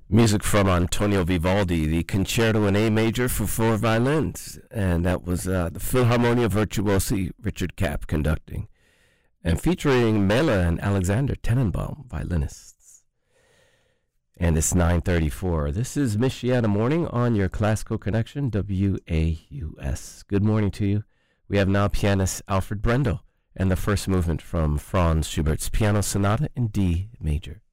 Music from Antonio Vivaldi, the Concerto in A Major for 4 violins. And that was the Philharmonia Virtuosi, Richard Kapp conducting. And featuring Mela and Alexander Tenenbaum, violinists. And it's 9:34. This is Michiana Morning on your Classical Connection, WAUS. Good morning to you. We have now pianist Alfred Brendel and the first movement from Franz Schubert's Piano Sonata in D major.